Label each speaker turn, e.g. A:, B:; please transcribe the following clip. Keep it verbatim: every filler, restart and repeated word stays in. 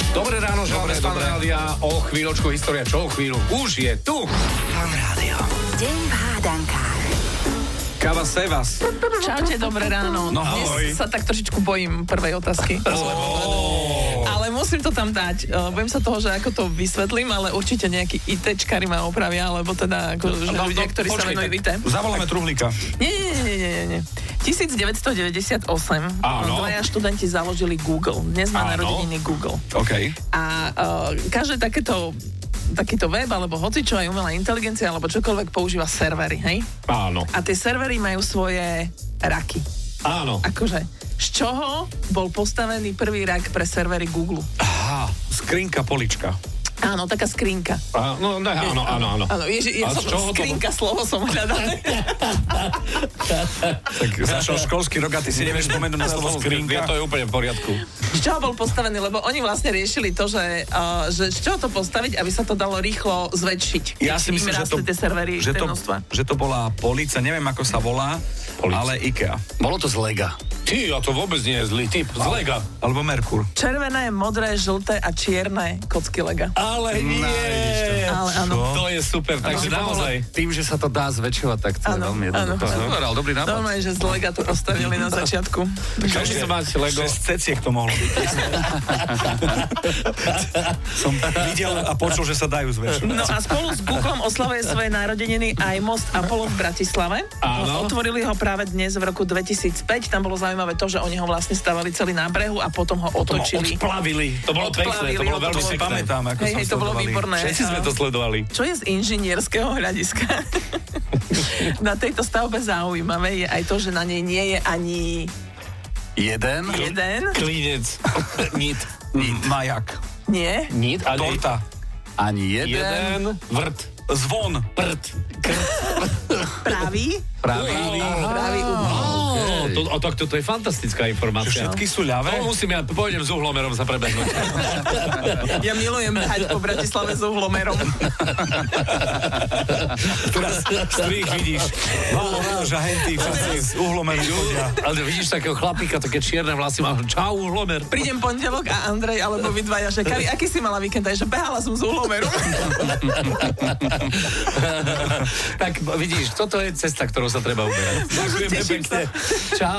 A: Dobré ráno, želáme z Fan Rádia. O chvíľočku história, čo o chvíľu? Už je tu.
B: Fan Rádio.
C: Deň v hádankách.
A: Kava Sevas.
D: Čaute, dobré ráno.
A: No,
D: Dnes
A: ahoj.
D: sa tak trošičku bojím prvej otázky.
A: Oh.
D: Ale musím to tam dať. Uh, Bojím sa toho, že ako to vysvetlím, ale určite nejakí ITčkári ma opravia, alebo teda ako, že
A: No, no,
D: ľudia, ktorí sa
A: počkej,
D: venujú í té.
B: Zavoláme Truhlíka.
D: Nie, nie, nie, nie, nie, nie. devätnásťstodeväťdesiatosem
A: Áno.
D: dvaja študenti založili Google. Dnes má
A: Áno.
D: narodeniny Google.
B: OK.
D: A uh, každé takéto takýto web, alebo hocičo, aj umelá inteligencia, alebo čokoľvek používa servery, hej?
A: Áno.
D: A tie servery majú svoje raky.
A: Áno.
D: Akože, z čoho bol postavený prvý rak pre servery Google?
B: Aha, skrinka, polička.
D: Áno, taká skrinka.
A: Á, no, ne, áno, áno, áno.
D: Áno, ježi, ja
A: A z
D: som,
A: čoho to
D: skrinka, slovo som hľadala.
B: Tak začal školský rok a ty si nevieš spomenúť na slovo
A: Ja
B: skrinka.
A: to je úplne v poriadku.
D: Z čoho bol postavený? Lebo oni vlastne riešili to, že, uh, že z čoho to postaviť, aby sa to dalo rýchlo zväčšiť.
B: Ja si
D: Keď
B: myslím,
D: im
B: že to,
D: rastli tie servery,
B: že,
D: tie
B: to,
D: množstva.
B: že to bola polica, neviem ako sa volá,
A: Polica.
B: ale IKEA.
E: Bolo to z Lega.
A: Ty, a to vôbec nie je zlý typ. Z Lega.
B: Alebo Merkur.
D: Červené, modré, žlté a čierne kocky lega.
A: Ale nie.
D: Ale áno.
A: To je super, takže naozaj.
E: Tým, že sa to dá zväčšovať, tak to je
D: Áno,
E: veľmi
D: áno.
E: jednoduché. Super, ale dobrý nápad.
D: Normálne, že z lega to postavili na začiatku.
A: Každý sa máte Lego.
B: šesť ceciek to mohlo byť. Som videl a počul, že sa dajú zväčšovať.
D: No a spolu s Googlom oslavuje svoje narodeniny aj most Apollo v Bratislave.
A: Áno.
D: Otvorili ho práve dnes v roku dvetisícpäť. Tam bolo zaujímavé to, že oni ho vlastne stavali celý na brehu a potom ho otočili.
A: Odplavili. To bolo pekné, to bolo
D: Odplavili,
A: veľmi
B: To si
A: pekné.
B: pamätám, ako
D: Hej,
B: som
D: hej, to bolo
B: sledoval.
D: výborné.
A: Všetci sme to sledovali.
D: Čo je z inžinierského hľadiska? Na tejto stavbe zaujímavé je aj to, že na nej nie je ani
E: Jeden.
D: jeden,
A: Klínec. Nit.
B: Majak.
D: nie,
A: Nit. A nie-
B: Torta.
E: Ani jeden.
A: Jeden. Vrt.
B: Zvon.
A: Prd.
D: pravý,
E: Pravý.
D: pravý uhol.
A: Ó, to, o, tak toto je fantastická informácia.
B: Všetky sú ľavé.
A: To musím, ja pôjdem s uhlomerom sa prebehnúť.
D: Ja milujem behať po Bratislave s uhlomerom.
B: Teraz strých vidíš. Malo žahenty, všetci s uhlomerom chodia.
A: Ale vidíš takého chlapíka, také čierne vlasy, má čau, uhlomer.
D: Prídem pondelok a Andrej alebo vy dvaja, že Kari, aký si mala víkend? Aj, že behala som s uhlomerom.
A: Tak vidíš, toto je cesta, ktorou sa treba uberať. Ďakujeme
D: Teším
A: pekne.
D: sa.